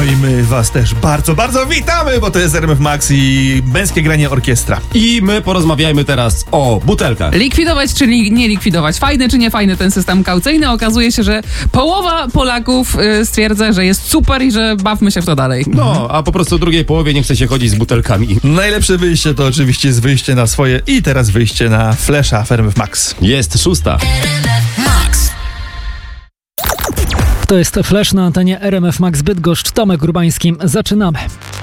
i my was też bardzo, bardzo witamy, bo to jest RMF Max i męskie granie orkiestra. I my porozmawiajmy teraz o butelkach. Likwidować czy nie likwidować? Fajny czy nie fajny ten system kaucyjny? Okazuje się, że połowa Polaków stwierdza, że jest super i że bawmy się w to dalej. No, a po prostu w drugiej połowie nie chce się chodzić z butelkami. Najlepsze wyjście to oczywiście jest wyjście na swoje i teraz wyjście na Flesza w RMF Max. Jest 6. To jest Flash na antenie RMF Max Bydgoszcz. Tomek Urbański. Zaczynamy.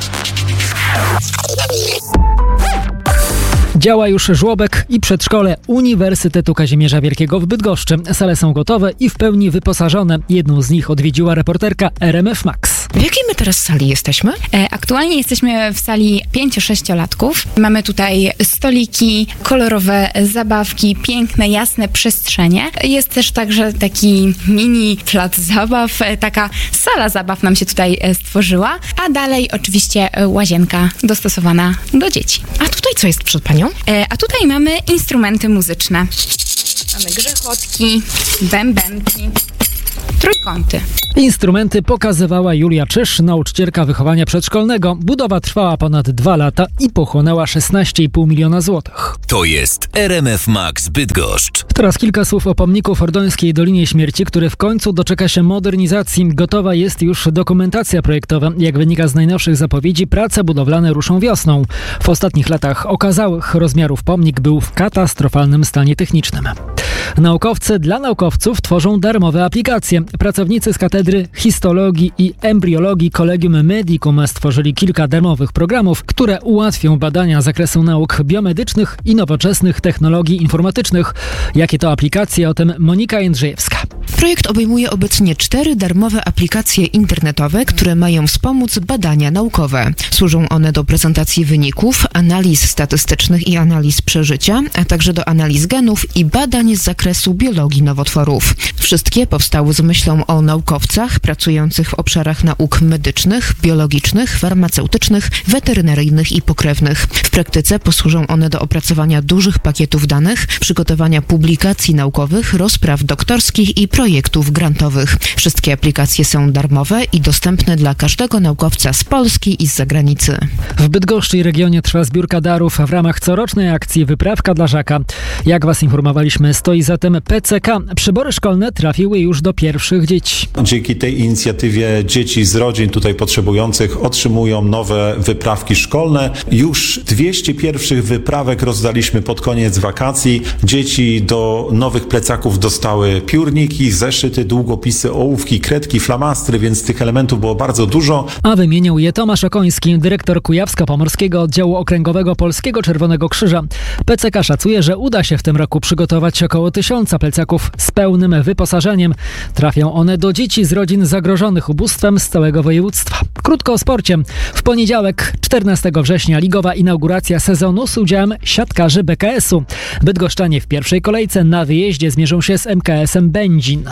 Działa już żłobek i przedszkole Uniwersytetu Kazimierza Wielkiego w Bydgoszczy. Sale są gotowe i w pełni wyposażone. Jedną z nich odwiedziła reporterka RMF Max. W jakiej my teraz sali jesteśmy? Aktualnie jesteśmy w sali 5-6-latków. Mamy tutaj stoliki, kolorowe zabawki, piękne, jasne przestrzenie. Jest też także taki mini plac zabaw, taka sala zabaw nam się tutaj stworzyła, a dalej oczywiście łazienka dostosowana do dzieci. A tutaj co jest przed panią? A tutaj mamy instrumenty muzyczne. Mamy grzechotki, bębenki, trójkąty. Instrumenty pokazywała Julia Czysz, nauczycielka wychowania przedszkolnego. Budowa trwała ponad 2 lata i pochłonęła 16,5 miliona złotych. To jest RMF Max Bydgoszcz. Teraz kilka słów o pomniku w Ordońskiej Dolinie Śmierci, który w końcu doczeka się modernizacji. Gotowa jest już dokumentacja projektowa. Jak wynika z najnowszych zapowiedzi, prace budowlane ruszą wiosną. W ostatnich latach okazałych rozmiarów pomnik był w katastrofalnym stanie technicznym. Naukowcy dla naukowców tworzą darmowe aplikacje. Pracownicy z Katedry Histologii i Embriologii Collegium Medicum stworzyli kilka darmowych programów, które ułatwią badania z zakresu nauk biomedycznych i nowoczesnych technologii informatycznych. Jakie to aplikacje? O tym Monika Jędrzejewska. Projekt obejmuje obecnie 4 darmowe aplikacje internetowe, które mają wspomóc badania naukowe. Służą one do prezentacji wyników, analiz statystycznych i analiz przeżycia, a także do analiz genów i badań z zakresu biologii nowotworów. Wszystkie powstały z myślą o naukowcach pracujących w obszarach nauk medycznych, biologicznych, farmaceutycznych, weterynaryjnych i pokrewnych. W praktyce posłużą one do opracowania dużych pakietów danych, przygotowania publikacji naukowych, rozpraw doktorskich i projektów grantowych. Wszystkie aplikacje są darmowe i dostępne dla każdego naukowca z Polski i z zagranicy. W Bydgoszczy i regionie trwa zbiórka darów w ramach corocznej akcji Wyprawka dla Żaka. Jak was informowaliśmy, stoi za tym PCK. Przybory szkolne trafiły już do pierwszych dzieci. Dzięki tej inicjatywie dzieci z rodzin tutaj potrzebujących otrzymują nowe wyprawki szkolne. Już 200 pierwszych wyprawek rozdaliśmy pod koniec wakacji. Dzieci do nowych plecaków dostały piórniki, zeszyty, długopisy, ołówki, kredki, flamastry, więc tych elementów było bardzo dużo. A wymienił je Tomasz Okoński, dyrektor Kujawsko-Pomorskiego Oddziału Okręgowego Polskiego Czerwonego Krzyża. PCK szacuje, że uda się w tym roku przygotować około 1000 plecaków z pełnym wyposażeniem. Trafią one do dzieci z rodzin zagrożonych ubóstwem z całego województwa. Krótko o sporcie. W poniedziałek, 14 września, ligowa inauguracja sezonu z udziałem siatkarzy BKS-u. Bydgoszczanie w pierwszej kolejce na wyjeździe zmierzą się z MKS-em Będzin.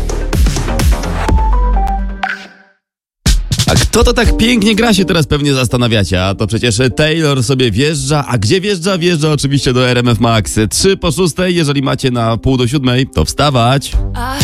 A kto to tak pięknie gra, się teraz pewnie zastanawiacie, a to przecież Taylor sobie wjeżdża, a gdzie wjeżdża? Wjeżdża oczywiście do RMF Max. 3 po 6, jeżeli macie na pół do 7, to wstawać.